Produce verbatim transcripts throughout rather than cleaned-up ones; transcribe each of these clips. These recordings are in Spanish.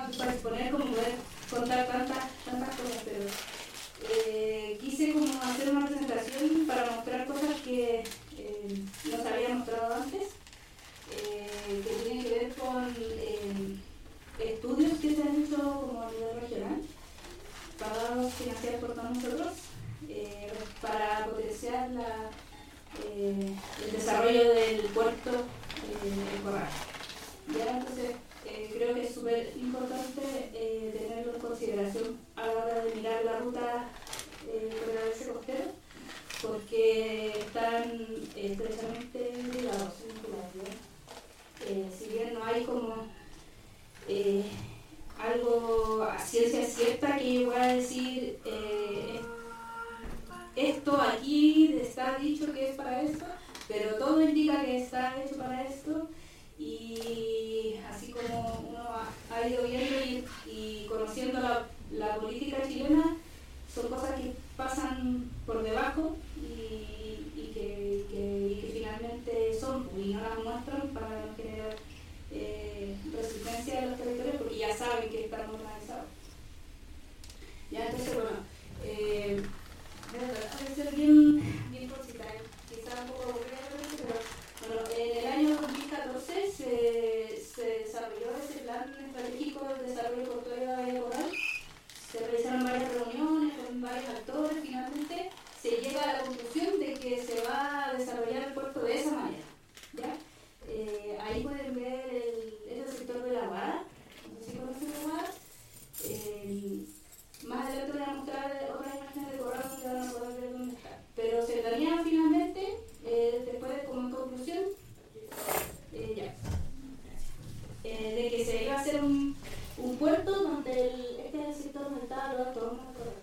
para exponer como poder contar tantas, tantas cosas, pero eh, quise como hacer una presentación para mostrar cosas que eh, no se había mostrado antes, eh, que tienen que ver con eh, estudios que se han hecho como a nivel regional, pagados, financiados por todos nosotros, eh, para potenciar la, eh, el desarrollo del puerto eh, en Corral. Ya, entonces, eh, creo que es súper importante eh, tenerlo en consideración a la hora de mirar la ruta eh, por el avance costero, porque están eh, estrechamente ligados, vinculados. Eh, si bien no hay como eh, algo a ciencia cierta que yo pueda decir eh, esto aquí está dicho que es para esto, pero todo indica que está hecho para esto, y así como uno ha, ha ido viendo y, y conociendo la, la política chilena, son cosas que pasan por debajo y, y, que, que, y que finalmente son, y no las muestran para no generar eh, resistencia de los territorios, porque ya saben que están organizados. Ya, entonces, bueno, eh, voy a ser bien, bien concisa, quizás un poco aburrida, pero bueno, en el año dos mil catorce se, se desarrolló ese plan estratégico de desarrollo portuario de Bahía Coral. Se realizaron varias reuniones con varios actores, finalmente se llega a la conclusión de que se va a desarrollar el puerto de esa manera. ¿Ya? Eh, ahí pueden ver el, el sector de la Guada, no sé si conocen la Guada. Eh, más adelante voy a mostrar otras imágenes de Corral donde van a poder ver dónde está. Pero se tenía finalmente, eh, después de como en conclusión, eh, ya, eh, de que se iba a hacer un, un puerto donde el, este es el sector donde estaba lo otro, vamos a recordar,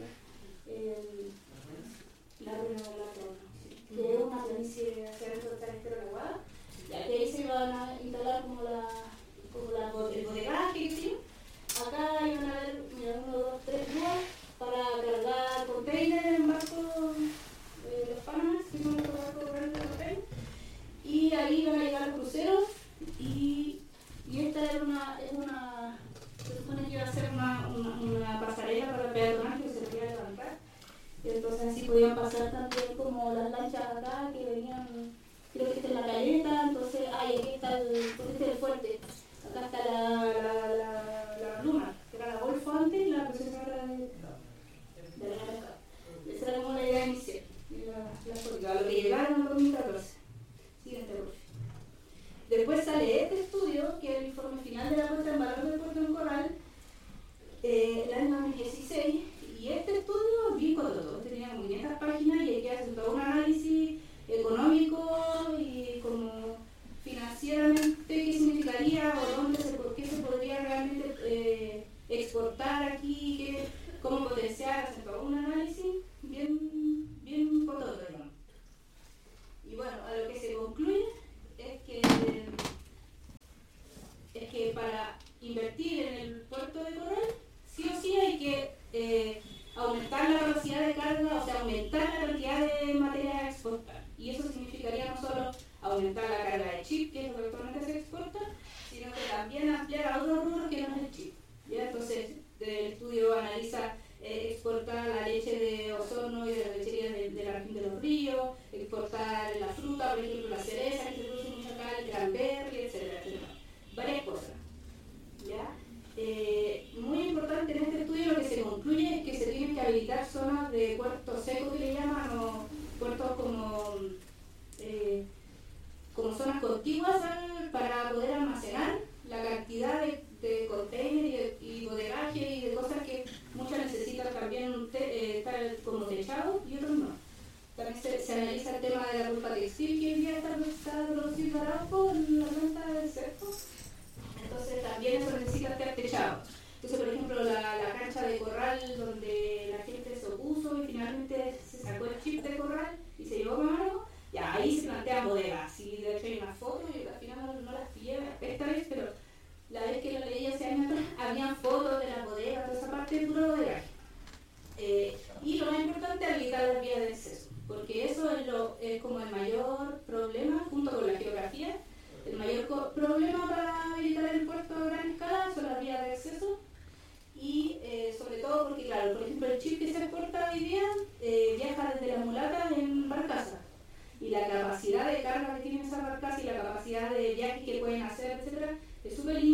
el, la ruina de la Torre, sí, que es una planicie hacia dentro del carretero de la Guada, ya que ahí se iban a instalar como la, como la, el bodegaje, que sí. Acá iban a haber, mira, uno, dos, tres grúas para cargar containers en barcos de los Panamas, que son estos barcos grandes de containers, y ahí iban a llegar los cruceros, y, y esta era una, es una, se supone que iba a ser una, una, una pasarela para peatonal que se podía levantar, y entonces así podían pasar también como las lanchas acá que venían, creo que esta es la caleta, entonces, ay, aquí está el, este es el fuerte. Acá está la, la, la, la Luna, que era la Golfo antes, la procesadora de, de la mercado. Esa era como la idea inicial, la, la política, lo que llegaron en dos mil catorce. Siguiente, por fin. Después sale este estudio, que es el informe final de la puesta en valor del puerto en Corral, eh, el año dos mil dieciséis, y este estudio bien cototo, tenía como quinientas páginas y hay que hacer todo un análisis económico y como financieramente qué significaría o dónde se, por qué se podría realmente eh, exportar aquí, qué, cómo potenciar, hacer todo un análisis bien, bien cototo, digamos. Y bueno, a lo que se concluye es que, es que para invertir en el puerto de Corral, sí o sí hay que eh, aumentar la capacidad de carga, o sea, aumentar la cantidad de materia a exportar. Y eso significaría no solo aumentar la carga de chip, que es lo que actualmente se exporta, sino que también ampliar a otros rubros que no es el chip. ¿Ya? Entonces, el estudio analiza eh, exportar la leche de Osorno y de las lecherías de, de la región de los ríos, exportar la fruta, por ejemplo, la cereza, que se produce mucho acá, el cranberry, etcétera, etcétera. Varias cosas. ¿Ya? Eh, muy importante en este estudio lo que se concluye es que se tienen que habilitar zonas de puertos secos, que le llaman, o puertos como, eh, como zonas contiguas al, para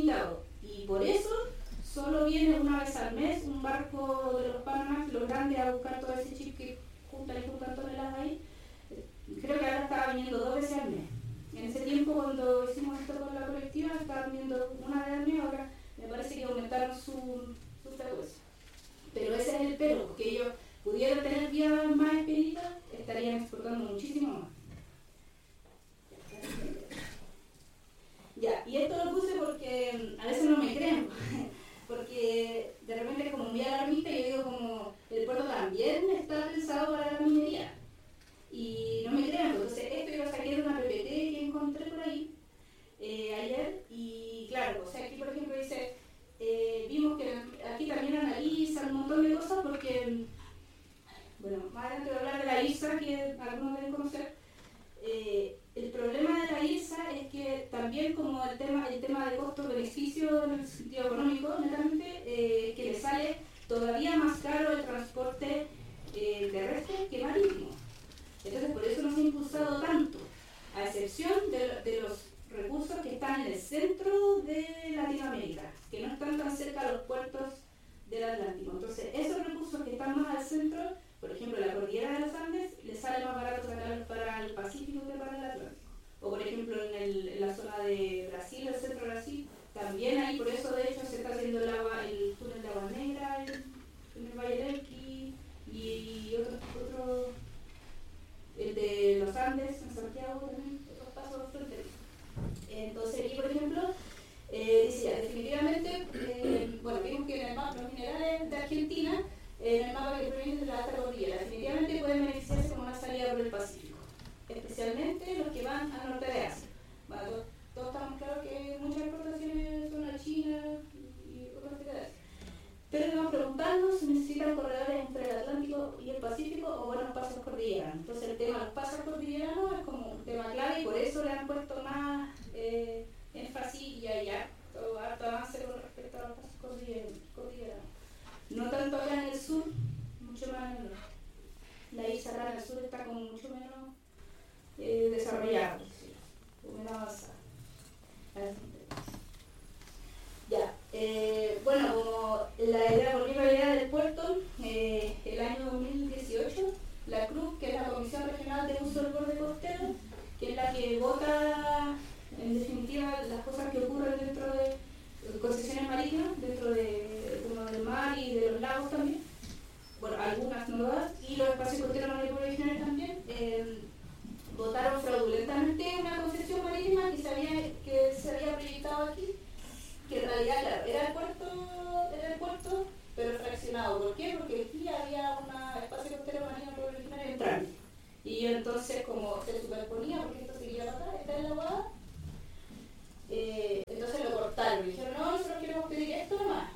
limitado. Y por eso solo viene una vez al mes un barco de los Panamax, los grandes, a buscar todo ese chip que juntan y juntan toneladas ahí. Creo que ahora estaba viniendo dos veces al mes. En ese tiempo, cuando hicimos esto con la colectiva, estaba viniendo una vez al mes, ahora me parece que aumentaron su, su frecuencia. Pero ese es el pero, porque ellos pudieran tener vías más expeditas, estarían exportando muchísimo más. Ya, y esto lo puse porque a veces no me creen, porque de repente es como muy alarmista y yo digo como el puerto también está pensado para la minería. Y no me crean, entonces esto yo lo saqué de una P P T que encontré por ahí eh, ayer, y claro, o sea, aquí por ejemplo dice, eh, vimos que aquí también analizan un montón de cosas porque, bueno, más adelante voy a hablar de la I R S A, que algunos deben conocer. Eh, el problema de la I R S A es que también como el tema, el tema de costo-beneficio en el sentido económico, netamente, eh, que le sale todavía más caro el transporte eh, terrestre que marítimo. Entonces por eso no se ha impulsado tanto, a excepción de, de los recursos que están en el centro de Latinoamérica, que no están tan cerca de los puertos del Atlántico. Entonces esos recursos que están más al centro, por ejemplo la cordillera de los Andes, les sale más barato sacarlos para el Pacífico que para el Atlántico. O por ejemplo en, el, en la zona de Brasil, el centro de Brasil, también ahí, por eso de hecho se está haciendo el, agua, el túnel de Agua Negra en, en el Valle del Elqui y, y otros otro, el de los Andes, en Santiago también, otros pasos fronterizos. Entonces aquí, por ejemplo, eh, decía, definitivamente, eh, bueno, vimos que en el mapa, los minerales de Argentina, eh, en el mapa que proviene de la alta cordillera, definitivamente pueden beneficiarse como una salida por el Pacífico, especialmente los que van al norte de Asia. Bueno, todos, todos estamos claros que muchas exportaciones son a China y otras partes de Asia. Pero debemos preguntarnos si necesitan corredores entre el Atlántico y el Pacífico o buenos pasos cordilleranos. Entonces el tema de los pasos cordilleranos es como un tema clave y por eso le han puesto más eh, énfasis y hay harto, harto avance con respecto a los pasos cordilleranos. No tanto acá en el sur, mucho más en el norte. La isla acá en el sur está como mucho menos eh, desarrollada, o menos avanzada. Ya, eh, bueno, como la idea, volviendo a la idea del puerto, eh, el año dos mil dieciocho, la C R U C, que es la Comisión Regional de Uso del Borde Costero, que es la que vota, en definitiva, las cosas que ocurren dentro de concesiones marítimas, dentro de, como del mar y de los lagos también, bueno, algunas no todas, y los espacios costeros marítimos también, eh, votaron fraudulentamente una concesión marítima que se había, que se había proyectado aquí, que en realidad, claro, era el puerto, era el puerto, pero fraccionado. ¿Por qué? Porque aquí había un espacio costero marino originario en trámite. Y yo entonces, como se superponía, porque esto seguía para acá, está en la guada, eh, entonces lo cortaron. Y dijeron, no, nosotros queremos pedir esto nomás.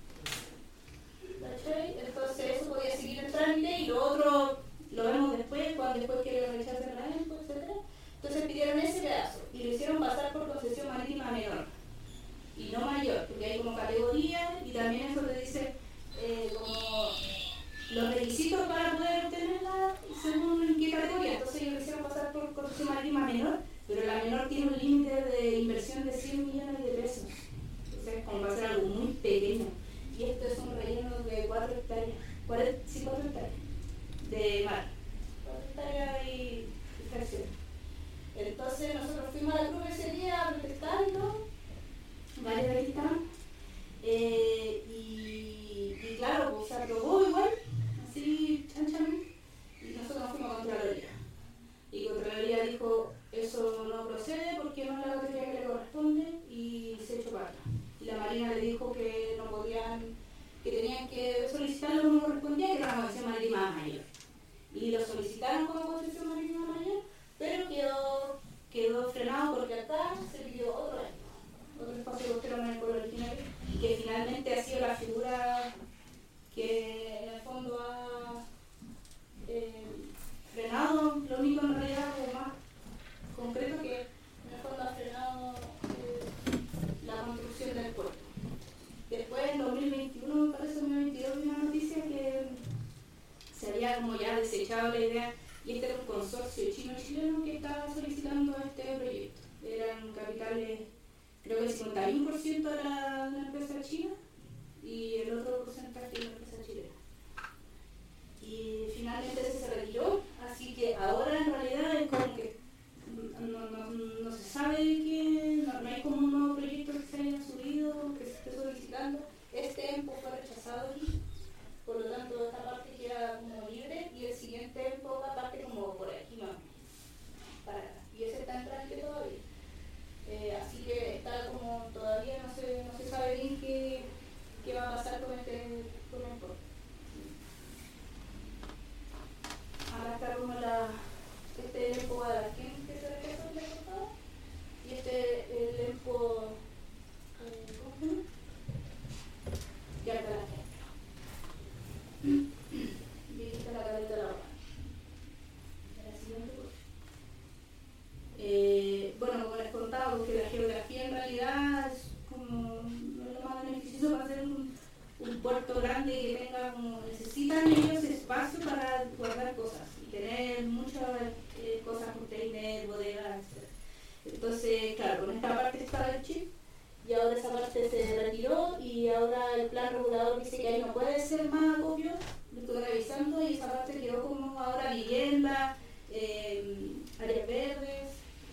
¿Cachai? Entonces eso podía seguir en trámite y lo otro lo vemos después, cuando después que lo rechacen la ENCO, etcétera. Entonces pidieron ese pedazo y lo hicieron pasar por concesión marítima menor y no mayor, porque hay como categoría y también eso te dice eh, como los requisitos para poder obtenerla según en qué categoría. Entonces ellos lo hicieron pasar por concesión marítima menor, pero la menor tiene un límite de inversión de cien millones de pesos. Entonces como va a ser algo muy pequeño. Y esto es un relleno de cuatro hectáreas, cuatro, sí, cuatro hectáreas de mar, cuatro hectáreas y fracción. Entonces nosotros fuimos a la cruz ese día a protestar y todo. Varios de aquí estaban, eh, y, y claro, pues se aprobó igual, así, chan chan, y nosotros nos fuimos a Contraloría. Y Contraloría dijo, eso no procede porque no es la categoría que le corresponde, y se echó para atrás. Y la Marina le dijo que no podían, que tenían que solicitar lo que no correspondía, que era una concesión marítima mayor. Y lo solicitaron como concesión marítima mayor, pero quedó, quedó frenado porque acá se pidió otro año. Otro espacio costero en el pueblo originario, y que finalmente ha sido la figura que en el fondo ha eh, frenado, lo único en realidad como más concreto que en el fondo ha frenado eh, la construcción del puerto. Después en dos mil veintiuno, me parece, dos mil veintidós, vi una noticia que se había como ya desechado la idea, y este era un consorcio chino-chileno que estaba solicitando este proyecto. Eran capitales creo que el cincuenta y uno por ciento era una empresa china y el otro porcentaje era una empresa chilena. Y finalmente ese se retiró, así que ahora en realidad es como que no, no, no se sabe que no, no hay como un nuevo proyecto que se haya subido, que se esté solicitando. Este EMPO fue rechazado aquí, por lo tanto esta parte queda como libre y el siguiente EMPO parte como por aquí más para acá. Y ese está en trámite todavía. Eh, así que está como todavía no se, no se sabe bien qué, qué va a pasar con este con el EMPO. Ahora está como la, este el EMPO Guadalquén que se rechazó en la portada y este el EMPO eh, ¿cómo se llama? Ya está la gente. Y aquí está la caleta de la ropa. La siguiente cosa. Eh, bueno, como les contaba, porque la geografía en realidad es como no es lo más beneficioso para hacer un, un puerto grande que tenga como necesitan ellos espacio para guardar cosas y tener muchas eh, cosas, container, bodegas, etcétera. Entonces, claro, con esta parte estaba el chip y ahora esa parte se retiró y ahora el plan regulador dice que ahí no puede ser más acopio. Lo estoy revisando y esa parte quedó como ahora vivienda, eh, áreas verdes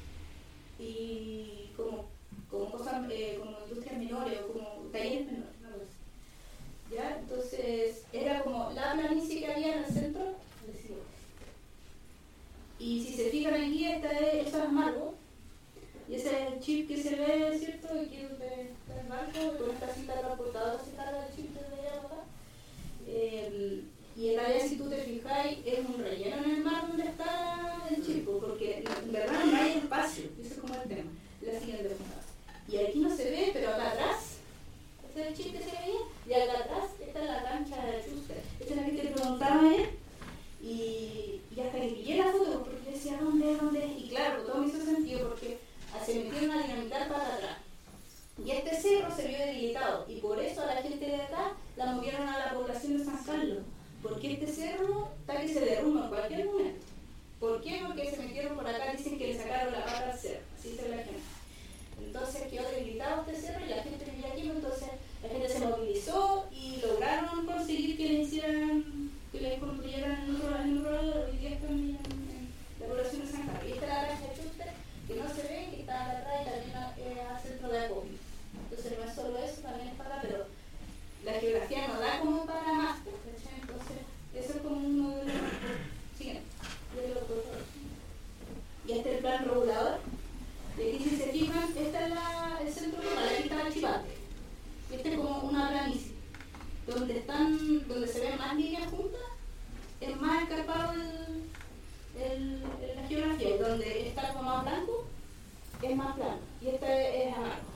y como, como cosas, eh, como industrias menores o como talleres menores, no lo sé. ¿Ya? Entonces era como la planicie que había en el centro, y si se fijan aquí, esta es, esto es amargo. Y ese es el chip que se ve, ¿cierto? Aquí es donde está el barco, con esta cinta transportadora se carga el chip desde allá para acá. Eh, y en realidad, si tú te fijáis, es un relleno en el mar donde está el chip, porque en verdad no hay espacio, eso es como el tema. La siguiente pregunta. Y aquí no se ve, pero acá atrás, este es el chip que se veía, y acá atrás está la cancha de Schuster. Esta es la que te preguntaba él. Y, y hasta que pillé la foto, porque decía, ¿dónde, dónde? Y claro, todo me hizo sentido, porque se metieron a dinamitar para atrás. Y este cerro se vio debilitado, y por eso a la gente de acá la movieron a la población de San Carlos, porque este cerro está que se derrumba en cualquier momento. ¿Por qué? Porque se metieron por acá, dicen que le sacaron la pata al cerro, así dice la gente. Entonces quedó debilitado este cerro y la gente vivía aquí, entonces la gente se movilizó y lograron conseguir que le hicieran, que le construyeran en otro lado, hoy día están en, en la población de San Carlos. Y esta es la cancha de Schuster, que no se ve, que está atrás y también eh, al centro de acopio. Entonces no es solo eso, también es para, pero la geografía no da como para más, ¿sí? Entonces eso es como uno de los siguientes. Y este es el plan regulador. Y aquí si se fijan, este es la, el centro rural, aquí está el Chipate. Este es como una planicie, donde están, donde se ven más líneas juntas, es más escarpado el, el, la geografía, y donde está como más blanco, es más plano, y este es amargo.